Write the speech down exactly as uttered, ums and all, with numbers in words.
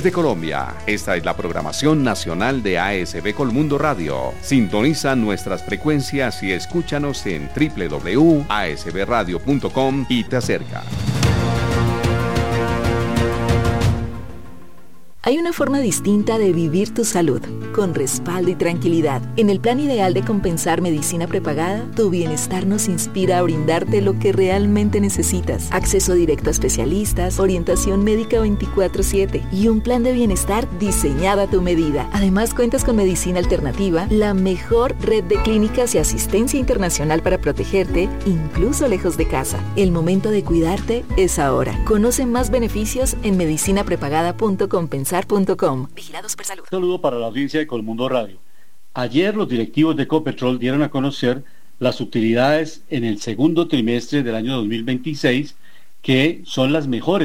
de Colombia. Esta es la programación nacional de A S B Colmundo Radio. Sintoniza nuestras frecuencias y escúchanos en doble u doble u doble u punto a s b radio punto com y te acerca. Hay una forma distinta de vivir tu salud, con respaldo y tranquilidad. En el plan ideal de compensar medicina prepagada, tu bienestar nos inspira a brindarte lo que realmente necesitas. Acceso directo a especialistas, orientación médica veinticuatro siete y un plan de bienestar diseñado a tu medida. Además, cuentas con medicina alternativa, la mejor red de clínicas y asistencia internacional para protegerte, incluso lejos de casa. El momento de cuidarte es ahora. Conoce más beneficios en medicina prepagada punto compensar punto com. Vigilado Supersalud. Un saludo para la audiencia de Colmundo Radio. Ayer los directivos de Ecopetrol dieron a conocer las utilidades en el segundo trimestre del año dos mil veintiséis, que son las mejores